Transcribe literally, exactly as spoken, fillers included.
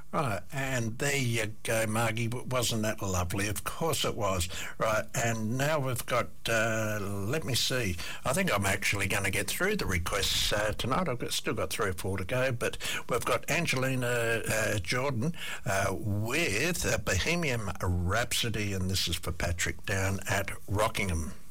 Right, and there you go, Margie. Wasn't that lovely? Of course it was. Right, and now we've got, uh, let me see, I think I'm actually going to get through the requests uh, tonight. I've got, still got three or four to go, but we've got Angelina uh, Jordan uh, with uh, Bohemian Rhapsody, and this is for Patrick down at Rockingham.